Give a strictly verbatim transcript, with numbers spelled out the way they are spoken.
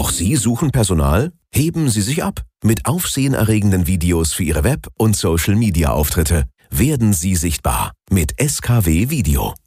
Auch Sie suchen Personal? Heben Sie sich ab mit aufsehenerregenden Videos für Ihre Web- und Social-Media-Auftritte. Werden Sie sichtbar mit S K W Video.